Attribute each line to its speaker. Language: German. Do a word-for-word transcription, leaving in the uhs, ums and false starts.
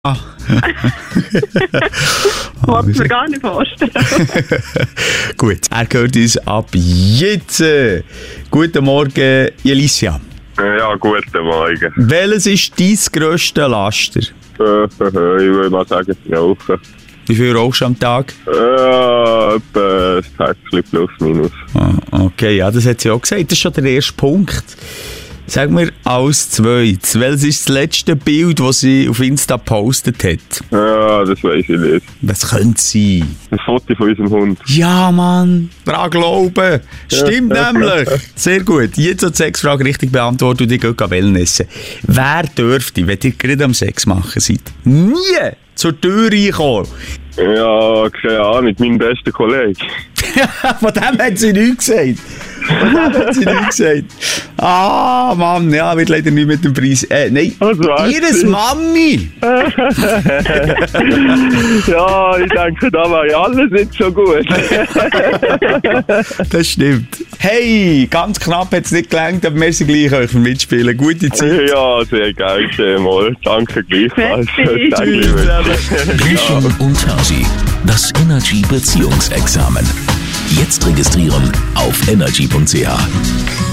Speaker 1: Ah.
Speaker 2: Wollte ich mir gar nicht vorstellen.
Speaker 1: Gut, er gehört uns ab jetzt. Guten Morgen, Jelicia.
Speaker 3: Ja, guten Morgen.
Speaker 1: Welches ist dein grösster Laster?
Speaker 3: Äh, ich würde mal sagen, Rauchen.
Speaker 1: Wie viel rauchst du am Tag?
Speaker 3: Ja, etwa ein Päckchen plus minus.
Speaker 1: Ah, okay, ja, das hat sie auch gesagt. Das ist schon der erste Punkt. Sag mir als zweites, welches ist das letzte Bild, das sie auf Insta gepostet hat?
Speaker 3: Ja, das weiss ich nicht.
Speaker 1: Was könnte es sein?
Speaker 3: Ein Foto von unserem Hund.
Speaker 1: Ja, Mann, dran glauben. Stimmt nämlich. Sehr gut. Jetzt hat die Sexfrage richtig beantwortet und ich gehe Wellnessen. Wer dürfte, wenn ihr gerade am Sex machen seid, nie zur Tür reinkommen?
Speaker 3: Ja, keine Ahnung, mein bester Kollege.
Speaker 1: Von dem hat sie nichts gesagt. Von dem hat sie nichts gesagt. Ah, Mann, ja, wird leider nicht mit dem Preis. Äh, nein, ihres Mami.
Speaker 3: Ja, ich denke, da war ja alles nicht so gut.
Speaker 1: Das stimmt. Hey, ganz knapp hat es nicht gelangt, aber merci gleich euch für Mitspielen. Gute Zeit.
Speaker 3: Ja, sehr geil, sehr mal. Danke gleichfalls.
Speaker 4: Blüchen und Hasi, das Energy Beziehungsexamen. Jetzt registrieren auf energy punkt c h.